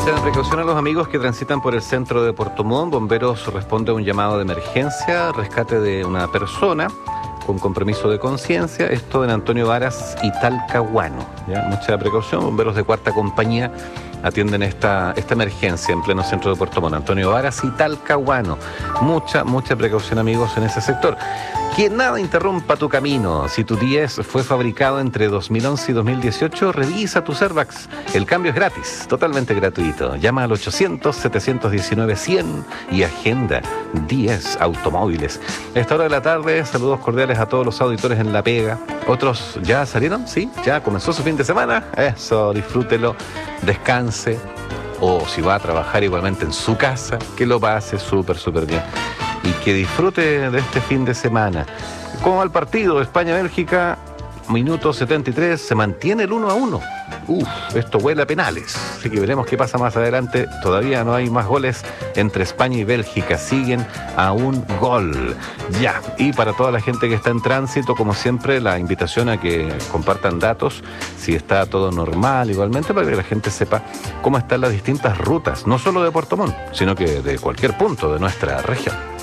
Mucha precaución a los amigos que transitan por el centro de Puerto Montt. Bomberos responde a un llamado de emergencia, rescate de una persona con compromiso de conciencia. Esto en Antonio Varas y Talcahuano. ¿Ya? Mucha precaución. Bomberos de cuarta compañía atienden esta emergencia en pleno centro de Puerto Montt. Antonio Varas y Talcahuano. Mucha precaución, amigos, en ese sector. Que nada interrumpa tu camino. Si tu 10 fue fabricado entre 2011 y 2018, revisa tu Servax. El cambio es gratis, totalmente gratuito. Llama al 800-719-100 y agenda 10 automóviles. A esta hora de la tarde, saludos cordiales a todos los auditores en La Pega. Otros ya salieron, sí, ya comenzó su fin de semana. Eso, disfrútelo, descanse. O si va a trabajar igualmente en su casa, que lo pase súper bien. Y que disfrute de este fin de semana. ¿Cómo va el partido? España-Bélgica, minuto 73, se mantiene el 1-1. Esto huele a penales. Así que veremos qué pasa más adelante. Todavía no hay más goles entre España y Bélgica. Siguen a un gol. Ya. Y para toda la gente que está en tránsito, como siempre, la invitación a que compartan datos, si está todo normal, igualmente, para que la gente sepa cómo están las distintas rutas, no solo de Puerto Montt, sino que de cualquier punto de nuestra región.